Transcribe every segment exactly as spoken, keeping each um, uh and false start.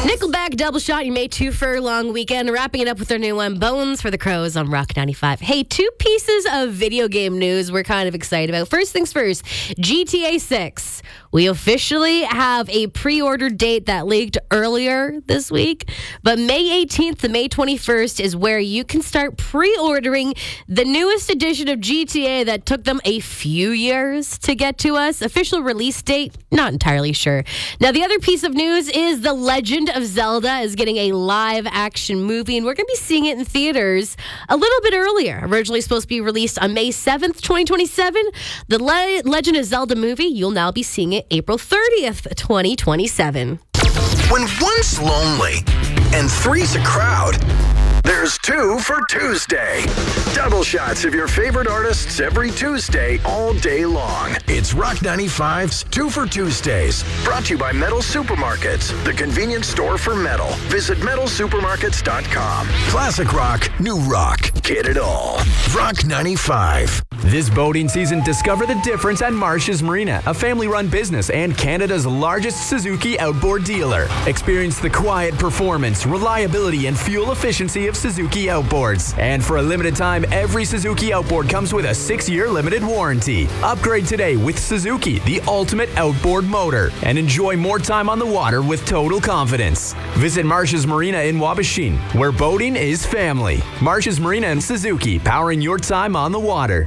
Nickelback double shot. You made two for a long weekend. Wrapping it up with their new one, Bones for the Crows on Rock ninety-five. Hey, two pieces of video game news we're kind of excited about. First things first, G T A six. We officially have a pre-order date that leaked earlier this week. But May eighteenth to May twenty-first is where you can start pre-ordering the newest edition of G T A that took them a few years to get to us. Official release date, not entirely sure. Now, the other piece of news is The Legend of Zelda is getting a live action movie, and we're going to be seeing it in theaters a little bit earlier. Originally supposed to be released on May seventh, twenty twenty-seven. The Le- Legend of Zelda movie, you'll now be seeing it April thirtieth, twenty twenty-seven. When one's lonely and three's a crowd, there's two for Tuesday. Double shots of your favorite artists every Tuesday, all day long. It's Rock ninety-five's Two for Tuesdays. Brought to you by Metal Supermarkets, the convenience store for metal. Visit metal supermarkets dot com. Classic rock, new rock. Get it all. Rock ninety-five. This boating season, discover the difference at Marsh's Marina, a family-run business and Canada's largest Suzuki outboard dealer. Experience the quiet performance, reliability, and fuel efficiency of Suzuki outboards. And for a limited time, every Suzuki outboard comes with a six-year limited warranty. Upgrade today with Suzuki, the ultimate outboard motor, and enjoy more time on the water with total confidence. Visit Marsh's Marina in Wabashin, where boating is family. Marsh's Marina and Suzuki, powering your time on the water.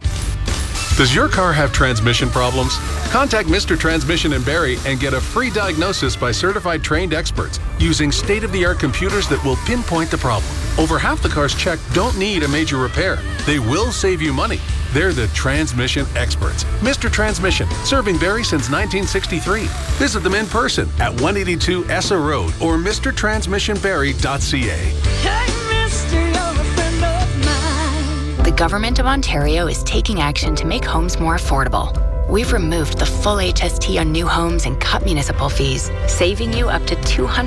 Does your car have transmission problems? Contact Mister Transmission in Barrie and get a free diagnosis by certified trained experts using state-of-the-art computers that will pinpoint the problem. Over half the cars checked don't need a major repair. They will save you money. They're the transmission experts. Mister Transmission, serving Barrie since nineteen sixty-three. Visit them in person at one eighty-two Essa Road or mr transmission barrie dot c a. The Government of Ontario is taking action to make homes more affordable. We've removed the full H S T on new homes and cut municipal fees, saving you up to two hundred